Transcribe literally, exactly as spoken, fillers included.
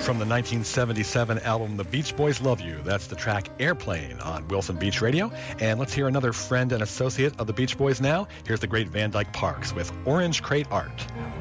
from the nineteen seventy-seven album The Beach Boys Love You. That's the track Airplane on Wilson Beach Radio. And let's hear another friend and associate of the Beach Boys now. Here's the great Van Dyke Parks with Orange Crate Art.